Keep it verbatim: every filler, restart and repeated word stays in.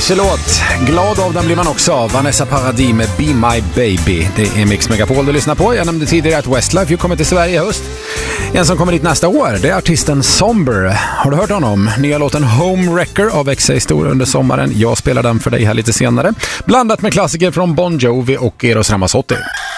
mysig låt. Glad av den blir man också. Vanessa Paradis med Be My Baby. Det är Mix Megapol du lyssnar på. Jag nämnde tidigare att Westlife ju kommer till Sverige i höst. En som kommer dit nästa år, det är artisten Somber. Har du hört honom? Nya låten Home Wrecker av X A stor under sommaren. Jag spelar den för dig här lite senare. Blandat med klassiker från Bon Jovi och Eros Ramazzotti.